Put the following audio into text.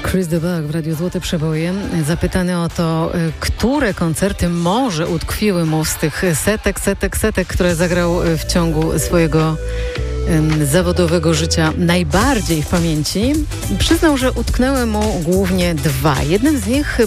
Chris de Burgh w Radiu Złote Przeboje. Zapytany o to, które koncerty może utkwiły mu z tych setek, które zagrał w ciągu swojego zawodowego życia najbardziej w pamięci, przyznał, że utknęły mu głównie dwa. Jednym z nich